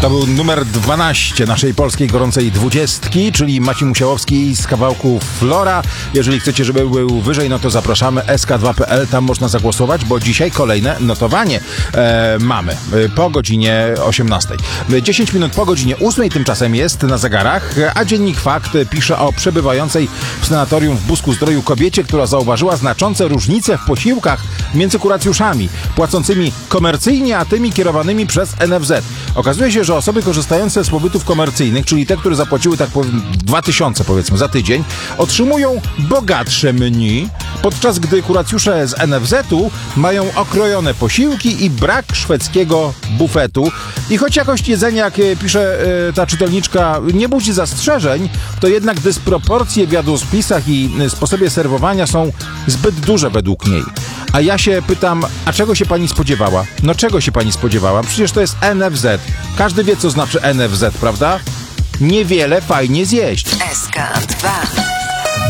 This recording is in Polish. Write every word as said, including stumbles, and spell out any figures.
To był numer dwanaście naszej polskiej gorącej dwudziestki, czyli Maciej Musiałowski z kawałku Flora. Jeżeli chcecie, żeby był wyżej, no to zapraszamy S K dwa kropka P L, tam można zagłosować, bo dzisiaj kolejne notowanie e, mamy po godzinie osiemnastej. dziesięć minut po godzinie ósmej tymczasem jest na zegarach, a Dziennik Fakt pisze o przebywającej w sanatorium w Busku-Zdroju kobiecie, która zauważyła znaczące różnice w posiłkach między kuracjuszami płacącymi komercyjnie, a tymi kierowanymi przez N F Z. Okazuje się, że osoby korzystające z pobytów komercyjnych, czyli te, które zapłaciły tak powiem dwa tysiące powiedzmy za tydzień, otrzymują bogatsze menu, podczas gdy kuracjusze z N F Z-u mają okrojone posiłki i brak szwedzkiego bufetu. I choć jakość jedzenia, jak pisze e, ta czytelniczka, nie budzi zastrzeżeń, to jednak dysproporcje w jadłospisach i sposobie serwowania są zbyt duże według niej. A ja się pytam, a czego się pani spodziewała? No czego się pani spodziewała? Przecież to jest N F Z. Każdy wie, co znaczy N F Z, prawda? Niewiele fajnie zjeść. S K dwa.